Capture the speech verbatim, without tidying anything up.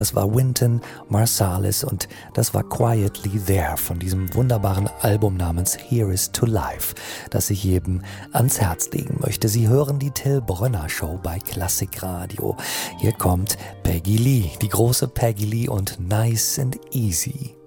Das war Wynton Marsalis und das war Quietly There von diesem wunderbaren Album namens Here Is to Life, das ich jedem ans Herz legen möchte. Sie hören die Till Brönner Show bei Klassikradio. Hier kommt Peggy Lee, die große Peggy Lee und Nice and Easy.